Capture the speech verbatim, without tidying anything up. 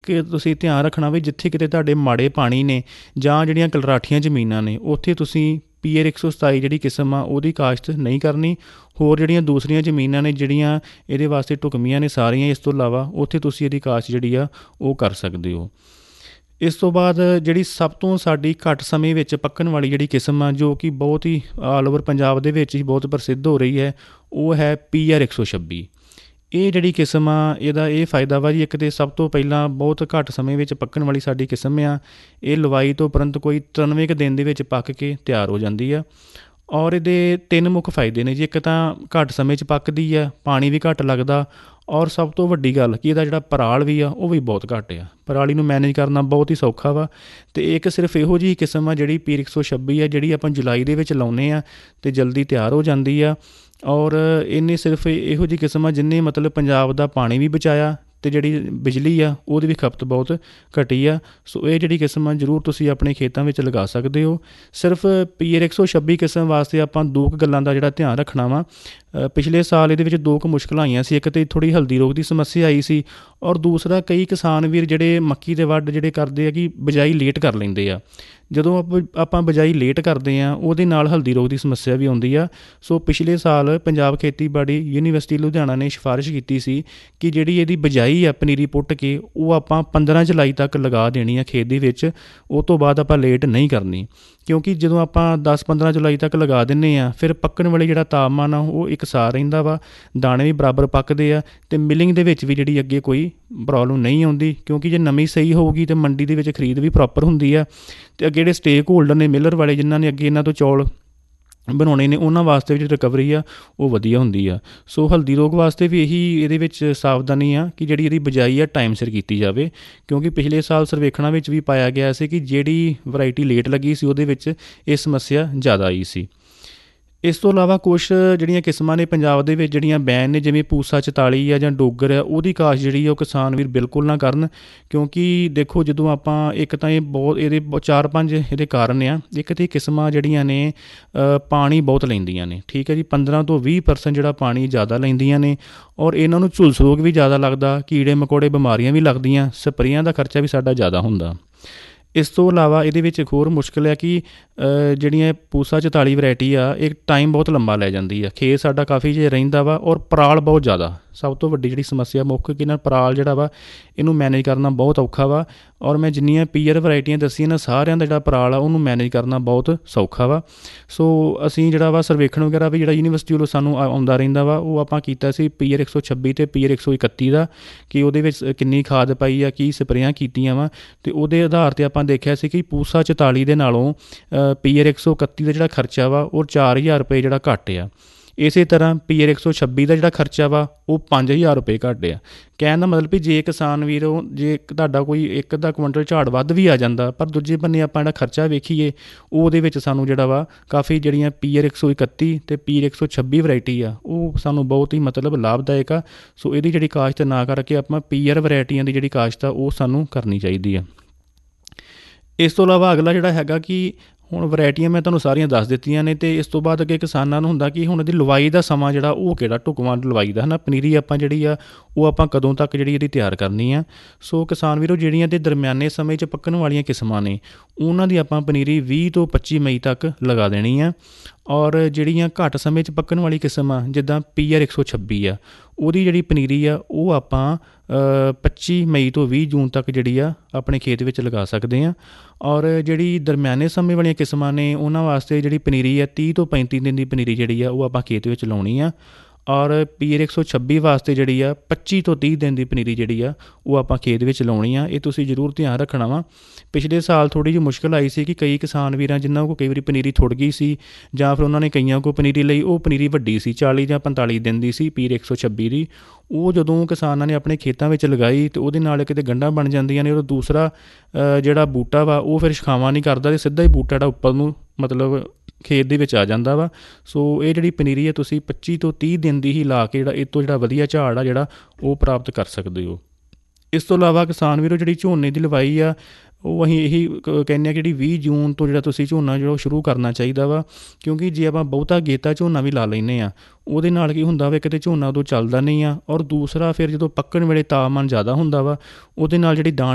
ਇੱਕ ਤੁਸੀਂ ਧਿਆਨ ਰੱਖਣਾ ਵੀ ਜਿੱਥੇ ਕਿਤੇ ਤੁਹਾਡੇ ਮਾੜੇ ਪਾਣੀ ਨੇ ਜਾਂ ਜਿਹੜੀਆਂ ਕਲਰਾਠੀਆਂ ਜ਼ਮੀਨਾਂ ਨੇ ਉੱਥੇ ਤੁਸੀਂ ਪੀ ਏਅਰ ਇੱਕ ਸੌ ਸਤਾਈ ਜਿਹੜੀ ਕਿਸਮ ਆ ਉਹਦੀ ਕਾਸ਼ਤ ਨਹੀਂ ਕਰਨੀ। ਹੋਰ ਜਿਹੜੀਆਂ ਦੂਸਰੀਆਂ ਜ਼ਮੀਨਾਂ ਨੇ ਜਿਹੜੀਆਂ ਇਹਦੇ ਵਾਸਤੇ ਢੁਕਵੀਆਂ ਨੇ ਸਾਰੀਆਂ, ਇਸ ਤੋਂ ਇਲਾਵਾ ਉੱਥੇ ਤੁਸੀਂ ਇਹਦੀ ਕਾਸ਼ਤ ਜਿਹੜੀ ਆ ਉਹ ਕਰ ਸਕਦੇ ਹੋ। ਇਸ ਤੋਂ ਬਾਅਦ ਜਿਹੜੀ ਸਭ ਤੋਂ ਸਾਡੀ ਘੱਟ ਸਮੇਂ ਵਿੱਚ ਪੱਕਣ ਵਾਲੀ ਜਿਹੜੀ ਕਿਸਮ ਆ ਜੋ ਕਿ ਬਹੁਤ ਹੀ ਆਲ ਓਵਰ ਪੰਜਾਬ ਦੇ ਵਿੱਚ ਹੀ ਬਹੁਤ ਪ੍ਰਸਿੱਧ ਹੋ ਰਹੀ ਹੈ, ਉਹ ਹੈ ਪੀ ਆਰ ਇੱਕ ਸੌ ਛੱਬੀ। ਇਹ ਜਿਹੜੀ ਕਿਸਮ ਆ ਇਹਦਾ ਇਹ ਫਾਇਦਾ ਵਾ ਜੀ, ਇੱਕ ਤਾਂ ਸਭ ਤੋਂ ਪਹਿਲਾਂ ਬਹੁਤ ਘੱਟ ਸਮੇਂ ਵਿੱਚ ਪੱਕਣ ਵਾਲੀ ਸਾਡੀ ਕਿਸਮ ਆ। ਇਹ ਲਵਾਈ ਤੋਂ ਉਪਰੰਤ ਕੋਈ ਤਰਾਨਵੇਂ ਕੁ ਦਿਨ ਦੇ ਵਿੱਚ ਪੱਕ ਕੇ ਤਿਆਰ ਹੋ ਜਾਂਦੀ ਆ। ਔਰ ਇਹਦੇ ਤਿੰਨ ਮੁੱਖ ਫਾਇਦੇ ਨੇ ਜੀ। ਇੱਕ ਤਾਂ ਘੱਟ ਸਮੇਂ 'ਚ ਪੱਕਦੀ ਆ, ਪਾਣੀ ਵੀ ਘੱਟ ਲੱਗਦਾ, ਔਰ ਸਭ ਤੋਂ ਵੱਡੀ ਗੱਲ ਕਿ ਇਹਦਾ ਜਿਹੜਾ ਪਰਾਲ ਵੀ ਆ ਉਹ ਵੀ ਬਹੁਤ ਘੱਟ ਆ। ਪਰਾਲੀ ਨੂੰ ਮੈਨੇਜ ਕਰਨਾ ਬਹੁਤ ਹੀ ਸੌਖਾ ਵਾ। ਅਤੇ ਇੱਕ ਸਿਰਫ ਇਹੋ ਜਿਹੀ ਕਿਸਮ ਆ ਜਿਹੜੀ ਪੀ ਇੱਕ ਸੌ ਛੱਬੀ ਆ, ਜਿਹੜੀ ਆਪਾਂ ਜੁਲਾਈ ਦੇ ਵਿੱਚ ਲਾਉਂਦੇ ਹਾਂ ਅਤੇ ਜਲਦੀ ਤਿਆਰ ਹੋ ਜਾਂਦੀ ਆ। ਔਰ ਇਹਨੇ ਸਿਰਫ ਇਹੋ ਜਿਹੀ ਕਿਸਮ ਆ ਜਿਹਨੇ ਮਤਲਬ ਪੰਜਾਬ ਦਾ ਪਾਣੀ ਵੀ ਬਚਾਇਆ ਅਤੇ ਜਿਹੜੀ ਬਿਜਲੀ ਆ ਉਹਦੀ ਵੀ ਖਪਤ ਬਹੁਤ ਘਟੀ ਆ। ਸੋ ਇਹ ਜਿਹੜੀ ਕਿਸਮ ਆ ਜ਼ਰੂਰ ਤੁਸੀਂ ਆਪਣੇ ਖੇਤਾਂ ਵਿੱਚ ਲਗਾ ਸਕਦੇ ਹੋ। ਸਿਰਫ ਪੀ ਏਅਰ ਇੱਕ ਸੌ ਛੱਬੀ ਕਿਸਮ ਵਾਸਤੇ ਆਪਾਂ ਦੋ ਕੁ ਗੱਲਾਂ ਦਾ ਜਿਹੜਾ ਧਿਆਨ ਰੱਖਣਾ ਵਾ। ਪਿਛਲੇ ਸਾਲ ਇਹਦੇ ਵਿੱਚ ਦੋ ਕੁ ਮੁਸ਼ਕਿਲਾਂ ਆਈਆਂ ਸੀ। ਇੱਕ ਤਾਂ ਥੋੜ੍ਹੀ ਹਲਦੀ ਰੋਗ ਦੀ ਸਮੱਸਿਆ ਆਈ ਸੀ, ਔਰ ਦੂਸਰਾ ਕਈ ਕਿਸਾਨ ਵੀਰ ਜਿਹੜੇ ਮੱਕੀ ਦੇ ਵੱਢ ਜਿਹੜੇ ਕਰਦੇ ਆ ਕਿ ਬਿਜਾਈ ਲੇਟ ਕਰ ਲੈਂਦੇ ਆ। ਜਦੋਂ ਆਪ ਆਪਾਂ ਬਿਜਾਈ ਲੇਟ ਕਰਦੇ ਹਾਂ ਉਹਦੇ ਨਾਲ ਹਲਦੀ ਰੋਗ ਦੀ ਸਮੱਸਿਆ ਵੀ ਆਉਂਦੀ ਆ। ਸੋ ਪਿਛਲੇ ਸਾਲ ਪੰਜਾਬ ਖੇਤੀਬਾੜੀ ਯੂਨੀਵਰਸਿਟੀ ਲੁਧਿਆਣਾ ਨੇ ਸਿਫਾਰਿਸ਼ ਕੀਤੀ ਸੀ ਕਿ ਜਿਹੜੀ ਇਹਦੀ ਬਿਜਾਈ ਆ ਪਨੀਰੀ ਪੁੱਟ ਕੇ ਉਹ ਆਪਾਂ ਪੰਦਰਾਂ ਜੁਲਾਈ ਤੱਕ ਲਗਾ ਦੇਣੀ ਆ ਖੇਤ ਦੇ ਵਿੱਚ, ਉਹ ਤੋਂ ਬਾਅਦ ਆਪਾਂ ਲੇਟ ਨਹੀਂ ਕਰਨੀ। ਕਿਉਂਕਿ ਜਦੋਂ ਆਪਾਂ ਦਸ ਪੰਦਰਾਂ ਜੁਲਾਈ ਤੱਕ ਲਗਾ ਦਿੰਦੇ ਹਾਂ ਫਿਰ ਪੱਕਣ ਵਾਲੇ ਜਿਹੜਾ ਤਾਪਮਾਨ ਆ ਉਹ ਇਕਸਾਰ ਰਹਿੰਦਾ ਵਾ, ਦਾਣੇ ਵੀ ਬਰਾਬਰ ਪੱਕਦੇ ਆ ਅਤੇ ਮਿਲਿੰਗ ਦੇ ਵਿੱਚ ਵੀ ਜਿਹੜੀ ਅੱਗੇ ਕੋਈ ਪ੍ਰੋਬਲਮ ਨਹੀਂ ਆਉਂਦੀ। ਕਿਉਂਕਿ ਜੇ ਨਮੀ ਸਹੀ ਹੋਊਗੀ ਤਾਂ ਮੰਡੀ ਦੇ ਵਿੱਚ ਖਰੀਦ ਵੀ ਪ੍ਰੋਪਰ ਹੁੰਦੀ ਆ। ਅਤੇ ਅੱਗੇ ਜਿਹੜੇ ਸਟੇਕ ਹੋਲਡਰ ਨੇ ਮਿਲਰ ਵਾਲੇ ਜਿਨ੍ਹਾਂ ਨੇ ਅੱਗੇ ਇਹਨਾਂ ਤੋਂ ਚੌਲ ਬਣਾਉਣੇ ਨੇ ਉਹਨਾਂ ਵਾਸਤੇ ਵੀ ਜਿਹੜੀ ਰਿਕਵਰੀ ਆ ਉਹ ਵਧੀਆ ਹੁੰਦੀ ਆ। ਸੋ ਹਲਦੀ ਰੋਗ ਵਾਸਤੇ ਵੀ ਇਹੀ ਇਹਦੇ ਵਿੱਚ ਸਾਵਧਾਨੀ ਆ ਕਿ ਜਿਹੜੀ ਇਹਦੀ ਬਿਜਾਈ ਆ ਟਾਈਮ ਸਿਰ ਕੀਤੀ ਜਾਵੇ। ਕਿਉਂਕਿ ਪਿਛਲੇ ਸਾਲ ਸਰਵੇਖਣਾਂ ਵਿੱਚ ਵੀ ਪਾਇਆ ਗਿਆ ਸੀ ਕਿ ਜਿਹੜੀ ਵਰਾਇਟੀ ਲੇਟ ਲੱਗੀ ਸੀ ਉਹਦੇ ਵਿੱਚ ਇਹ ਸਮੱਸਿਆ ਜ਼ਿਆਦਾ ਆਈ ਸੀ। ਇਸ ਤੋਂ ਇਲਾਵਾ ਕੁਛ ਜਿਹੜੀਆਂ ਕਿਸਮਾਂ ਨੇ ਪੰਜਾਬ ਦੇ ਵਿੱਚ ਜਿਹੜੀਆਂ ਬੈਨ ਨੇ, ਜਿਵੇਂ ਪੂਸਾ ਚੁਤਾਲੀ ਆ ਜਾਂ ਡੋਗਰ ਆ, ਉਹਦੀ ਕਾਸ਼ਤ ਜਿਹੜੀ ਆ ਉਹ ਕਿਸਾਨ ਵੀਰ ਬਿਲਕੁਲ ਨਾ ਕਰਨ। ਕਿਉਂਕਿ ਦੇਖੋ ਜਦੋਂ ਆਪਾਂ ਇੱਕ ਤਾਂ ਇਹ ਬਹੁਤ ਇਹਦੇ ਚਾਰ ਪੰਜ ਇਹਦੇ ਕਾਰਨ ਆ। ਇੱਕ ਤਾਂ ਕਿਸਮਾਂ ਜਿਹੜੀਆਂ ਨੇ ਪਾਣੀ ਬਹੁਤ ਲੈਂਦੀਆਂ ਨੇ, ਠੀਕ ਹੈ ਜੀ, ਪੰਦਰਾਂ ਤੋਂ ਵੀਹ ਪਰਸੈਂਟ ਜਿਹੜਾ ਪਾਣੀ ਜ਼ਿਆਦਾ ਲੈਂਦੀਆਂ ਨੇ। ਔਰ ਇਹਨਾਂ ਨੂੰ ਝੁਲਸ ਰੋਗ ਵੀ ਜ਼ਿਆਦਾ ਲੱਗਦਾ, ਕੀੜੇ ਮਕੌੜੇ ਬਿਮਾਰੀਆਂ ਵੀ ਲੱਗਦੀਆਂ, ਸਪਰੇਆਂ ਦਾ ਖਰਚਾ ਵੀ ਸਾਡਾ ਜ਼ਿਆਦਾ ਹੁੰਦਾ। ਇਸ ਤੋਂ ਇਲਾਵਾ ਇਹਦੇ ਵਿੱਚ ਇੱਕ ਹੋਰ ਮੁਸ਼ਕਿਲ ਹੈ ਕਿ ਜਿਹੜੀਆਂ ਪੂਸਾ ਚੁਤਾਲੀ ਵਰਾਇਟੀ ਆ ਇਹ ਟਾਈਮ ਬਹੁਤ ਲੰਬਾ ਲੈ ਜਾਂਦੀ ਆ। ਖੇਤ ਸਾਡਾ ਕਾਫੀ ਜੇ ਰਹਿੰਦਾ ਵਾ ਔਰ ਪਰਾਲ ਬਹੁਤ ਜ਼ਿਆਦਾ। ਸਭ ਤੋਂ ਵੱਡੀ ਜਿਹੜੀ ਸਮੱਸਿਆ ਮੁੱਖ ਕਿ ਨਾ ਪਰਾਲ ਜਿਹੜਾ ਵਾ ਇਹਨੂੰ ਮੈਨੇਜ ਕਰਨਾ ਬਹੁਤ ਔਖਾ ਵਾ। ਔਰ ਮੈਂ ਜਿੰਨੀਆਂ ਪੀਅਰ ਵਰਾਇਟੀਆਂ ਦੱਸੀਆਂ ਨਾ ਸਾਰਿਆਂ ਦਾ ਜਿਹੜਾ ਪਰਾਲ ਆ ਉਹਨੂੰ ਮੈਨੇਜ ਕਰਨਾ ਬਹੁਤ ਸੌਖਾ ਵਾ। ਸੋ ਅਸੀਂ ਜਿਹੜਾ ਵਾ ਸਰਵੇਖਣ ਵਗੈਰਾ ਵੀ ਜਿਹੜਾ ਯੂਨੀਵਰਸਿਟੀ ਵੱਲੋਂ ਸਾਨੂੰ ਆਉਂਦਾ ਰਹਿੰਦਾ ਵਾ ਉਹ ਆਪਾਂ ਕੀਤਾ ਸੀ ਪੀਅਰ ਇੱਕ ਸੌ ਛੱਬੀ ਅਤੇ ਪੀਅਰ ਇੱਕ ਸੌ ਇਕੱਤੀ ਦਾ, ਕਿ ਉਹਦੇ ਵਿੱਚ ਕਿੰਨੀ ਖਾਦ ਪਾਈ ਆ, ਕੀ ਸਪਰੇਆਂ ਕੀਤੀਆਂ ਵਾ। ਅਤੇ ਉਹਦੇ ਆਧਾਰ 'ਤੇ ਆਪਾਂ ਦੇਖਿਆ ਸੀ ਕਿ ਪੂਸਾ ਚੁਤਾਲੀ ਦੇ ਨਾਲੋਂ ਪੀਅਰ ਇੱਕ ਸੌ ਇਕੱਤੀ ਦਾ ਜਿਹੜਾ ਖਰਚਾ ਵਾ ਉਹ ਚਾਰ ਹਜ਼ਾਰ ਰੁਪਏ ਜਿਹੜਾ ਘੱਟ ਆ। ਇਸੇ ਤਰ੍ਹਾਂ ਪੀਅਰ ਇੱਕ ਸੌ ਛੱਬੀ ਦਾ ਜਿਹੜਾ ਖਰਚਾ ਵਾ ਉਹ ਪੰਜ ਹਜ਼ਾਰ ਰੁਪਏ ਘੱਟ ਆ। ਕਹਿਣ ਦਾ ਮਤਲਬ ਵੀ ਜੇ ਕਿਸਾਨ ਵੀਰ ਜੇ ਤੁਹਾਡਾ ਕੋਈ ਇੱਕ ਅੱਧਾ ਕੁਇੰਟਲ ਝਾੜ ਵੱਧ ਵੀ ਆ ਜਾਂਦਾ, ਪਰ ਦੂਜੇ ਬੰਨੇ ਆਪਾਂ ਜਿਹੜਾ ਖਰਚਾ ਵੇਖੀਏ ਉਹ ਉਹਦੇ ਵਿੱਚ ਸਾਨੂੰ ਜਿਹੜਾ ਵਾ ਕਾਫੀ ਜਿਹੜੀਆਂ ਪੀਅਰ ਇੱਕ ਸੌ ਇਕੱਤੀ ਅਤੇ ਪੀਅਰ ਇੱਕ ਸੌ ਛੱਬੀ ਵਰਾਇਟੀ ਆ ਉਹ ਸਾਨੂੰ ਬਹੁਤ ਹੀ ਮਤਲਬ ਲਾਭਦਾਇਕ ਆ। ਸੋ ਇਹਦੀ ਜਿਹੜੀ ਕਾਸ਼ਤ ਨਾ ਕਰਕੇ ਆਪਾਂ ਪੀਅਰ ਵਰਾਇਟੀਆਂ ਦੀ ਜਿਹੜੀ ਕਾਸ਼ਤ ਆ ਉਹ ਸਾਨੂੰ ਕਰਨੀ ਚਾਹੀਦੀ ਆ। ਇਸ ਤੋਂ ਇਲਾਵਾ ਅਗਲਾ ਜਿਹੜਾ ਹੈਗਾ ਕਿ ਹੁਣ ਵਰਾਇਟੀਆਂ ਮੈਂ ਤੁਹਾਨੂੰ ਸਾਰੀਆਂ ਦੱਸ ਦਿੱਤੀਆਂ ਨੇ, ਅਤੇ ਇਸ ਤੋਂ ਬਾਅਦ ਅੱਗੇ ਕਿਸਾਨਾਂ ਨੂੰ ਹੁੰਦਾ ਕਿ ਹੁਣ ਇਹਦੀ ਲਵਾਈ ਦਾ ਸਮਾਂ ਜਿਹੜਾ ਉਹ ਕਿਹੜਾ ਢੁਕਵਾਂ ਲਵਾਈ ਦਾ ਹੈ ਨਾ, ਪਨੀਰੀ ਆਪਾਂ ਜਿਹੜੀ ਆ ਉਹ ਆਪਾਂ ਕਦੋਂ ਤੱਕ ਜਿਹੜੀ ਇਹਦੀ ਤਿਆਰ ਕਰਨੀ ਆ। ਸੋ ਕਿਸਾਨ ਵੀਰੋ ਜਿਹੜੀਆਂ ਤੇ ਦਰਮਿਆਨੇ ਸਮੇਂ 'ਚ ਪੱਕਣ ਵਾਲੀਆਂ ਕਿਸਮਾਂ ਨੇ ਉਹਨਾਂ ਦੀ ਆਪਾਂ ਪਨੀਰੀ ਵੀਹ ਤੋਂ ਪੱਚੀ ਮਈ ਤੱਕ ਲਗਾ ਦੇਣੀ ਆ। ਔਰ ਜਿਹੜੀਆਂ ਘੱਟ ਸਮੇਂ 'ਚ ਪੱਕਣ ਵਾਲੀ ਕਿਸਮ ਆ ਜਿੱਦਾਂ ਪੀਅਰ ਇੱਕ ਸੌ ਛੱਬੀ ਆ ਉਹਦੀ ਜਿਹੜੀ ਪਨੀਰੀ ਆ ਉਹ ਆਪਾਂ ਪੱਚੀ ਮਈ ਤੋਂ ਵੀਹ ਜੂਨ ਤੱਕ ਜਿਹੜੀ ਆ ਆਪਣੇ ਖੇਤ ਵਿੱਚ ਲਗਾ ਸਕਦੇ ਹਾਂ। ਔਰ ਜਿਹੜੀ ਦਰਮਿਆਨੇ ਸਮੇਂ ਵਾਲੀਆਂ ਕਿਸਮਾਂ ਨੇ ਉਹਨਾਂ ਵਾਸਤੇ ਜਿਹੜੀ ਪਨੀਰੀ ਆ ਤੀਹ ਤੋਂ ਪੈਂਤੀ ਦਿਨ ਦੀ ਪਨੀਰੀ ਜਿਹੜੀ ਆ ਉਹ ਆਪਾਂ ਖੇਤ ਵਿੱਚ ਲਾਉਣੀ ਆ। ਔਰ ਪੀਅਰ ਇੱਕ ਸੌ ਛੱਬੀ ਵਾਸਤੇ ਜਿਹੜੀ ਆ ਪੱਚੀ ਤੋਂ ਤੀਹ ਦਿਨ ਦੀ ਪਨੀਰੀ ਜਿਹੜੀ ਆ ਉਹ ਆਪਾਂ ਖੇਤ ਵਿੱਚ ਲਾਉਣੀ ਆ। ਇਹ ਤੁਸੀਂ ਜ਼ਰੂਰ ਧਿਆਨ ਰੱਖਣਾ ਵਾ। ਪਿਛਲੇ ਸਾਲ ਥੋੜ੍ਹੀ ਜਿਹੀ ਮੁਸ਼ਕਿਲ ਆਈ ਸੀ ਕਿ ਕਈ ਕਿਸਾਨ ਵੀਰਾਂ ਜਿਨ੍ਹਾਂ ਕੋਲ ਕਈ ਵਾਰੀ ਪਨੀਰੀ ਥੁੜ ਗਈ ਸੀ ਜਾਂ ਫਿਰ ਉਹਨਾਂ ਨੇ ਕਈਆਂ ਕੋਲ ਪਨੀਰੀ ਲਈ ਉਹ ਪਨੀਰੀ ਵੱਡੀ ਸੀ, ਚਾਲੀ ਜਾਂ ਪੰਤਾਲੀ ਦਿਨ ਦੀ ਸੀ ਪੀਅਰ ਇੱਕ ਸੌ ਛੱਬੀ ਦੀ। ਉਹ ਜਦੋਂ ਕਿਸਾਨਾਂ ਨੇ ਆਪਣੇ ਖੇਤਾਂ ਵਿੱਚ ਲਗਾਈ ਅਤੇ ਉਹਦੇ ਨਾਲ ਕਿਤੇ ਗੰਢਾਂ ਬਣ ਜਾਂਦੀਆਂ ਨੇ, ਉਹ ਦੂਸਰਾ ਜਿਹੜਾ ਬੂਟਾ ਵਾ ਉਹ ਫਿਰ ਛਾਵਾਂ ਨਹੀਂ ਕਰਦਾ ਅਤੇ ਸਿੱਧਾ ਹੀ ਬੂਟਾ ਜਿਹੜਾ ਉੱਪਰ ਨੂੰ ਮਤਲਬ ਖੇਤ ਦੇ ਵਿੱਚ ਆ ਜਾਂਦਾ ਵਾ। ਸੋ ਇਹ ਜਿਹੜੀ ਪਨੀਰੀ ਹੈ ਤੁਸੀਂ ਪੱਚੀ ਤੋਂ ਤੀਹ ਦਿਨ ਦੀ ਹੀ ਲਾ ਕੇ ਜਿਹੜਾ ਇਹ ਤੋਂ ਜਿਹੜਾ ਵਧੀਆ ਝਾੜ ਆ ਜਿਹੜਾ ਉਹ ਪ੍ਰਾਪਤ ਕਰ ਸਕਦੇ ਹੋ। ਇਸ ਤੋਂ ਇਲਾਵਾ ਕਿਸਾਨ ਵੀਰੋ ਜਿਹੜੀ ਝੋਨੇ ਦੀ ਲਵਾਈ ਆ ਉਹ ਅਸੀਂ ਇਹੀ ਕਹਿੰਦੇ ਹਾਂ ਕਿ ਜਿਹੜੀ ਵੀਹ ਜੂਨ ਤੋਂ ਜਿਹੜਾ ਤੁਸੀਂ ਝੋਨਾ ਜਿਹੜਾ ਉਹ ਸ਼ੁਰੂ ਕਰਨਾ ਚਾਹੀਦਾ ਵਾ। ਕਿਉਂਕਿ ਜੇ ਆਪਾਂ ਬਹੁਤਾ ਗੇਤਾ ਝੋਨਾ ਵੀ ਲਾ ਲੈਂਦੇ ਹਾਂ ਉਹਦੇ ਨਾਲ ਕੀ ਹੁੰਦਾ ਵਾ, ਇੱਕ ਤਾਂ ਝੋਨਾ ਉਦੋਂ ਚੱਲਦਾ ਨਹੀਂ ਆ, ਔਰ ਦੂਸਰਾ ਫਿਰ ਜਦੋਂ ਪੱਕਣ ਵੇਲੇ ਤਾਪਮਾਨ ਜ਼ਿਆਦਾ ਹੁੰਦਾ ਵਾ ਉਹਦੇ ਨਾਲ ਜਿਹੜੀ ਦਾਣੇ